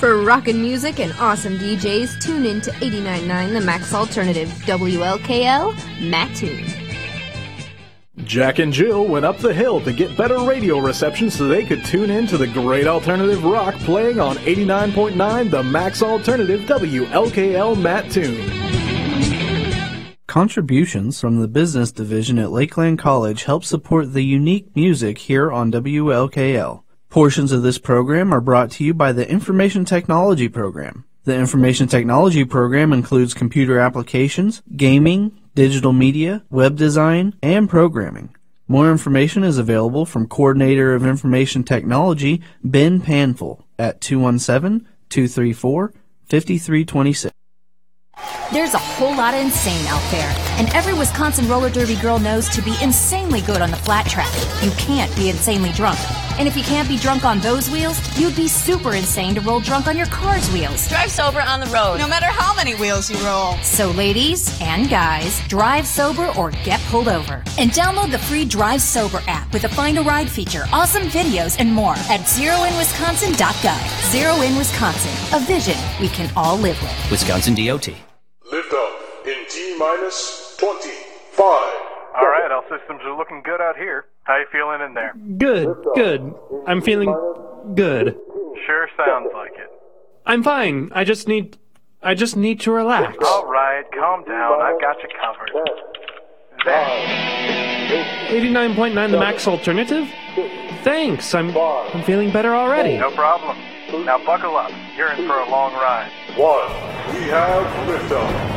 For rockin' music and awesome DJs, tune in to 89.9 The Max Alternative, WLKL, Mattoon. Jack and Jill went up the hill to get better radio reception so they could tune in to the great alternative rock playing on 89.9 The Max Alternative, WLKL, Mattoon. Contributions from the business division at Lakeland College help support the unique music here on WLKL. Portions of this program are brought to you by the Information Technology Program. The Information Technology Program includes computer applications, gaming, digital media, web design, and programming. More information is available from Coordinator of Information Technology, Ben Panful, at 217-234-5326. There's a whole lot of insane out there, and every Wisconsin roller derby girl knows to be insanely good on the flat track, you can't be insanely drunk. And if you can't be drunk on those wheels, you'd be super insane to roll drunk on your car's wheels. Drive sober on the road, no matter how many wheels you roll. So ladies and guys, drive sober or get pulled over. And download the free Drive Sober app with a Find a Ride feature, awesome videos, and more at zeroinwisconsin.gov. Zero in Wisconsin, a vision we can all live with. Wisconsin DOT. Lift off in T-minus 25. All right, all systems are looking good out here. How you feeling in there? Good. I'm feeling good. Sure sounds like it. I'm fine. I just need to relax. All right, calm down. I've got you covered. There. 89.9 The Max Alternative? Thanks. I'm feeling better already. No problem. Now buckle up. You're in for a long ride. 1. We have liftoff.